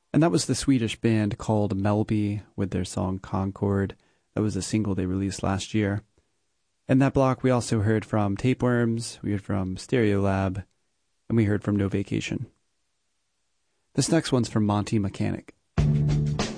And that was the Swedish band called Melby with their song Concord. That was a single they released last year. In that block, we also heard from Tapeworms, we heard from Stereolab, and we heard from No Vacation. This next one's from Monty Mechanic.